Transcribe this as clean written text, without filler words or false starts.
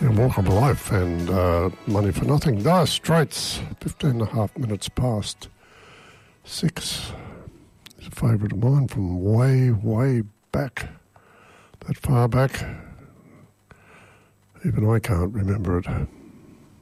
Walk of Life and Money for Nothing. Dire Straits, 15 and a half minutes past 6. It's a favourite of mine from way, way back. That far back. Even I can't remember it.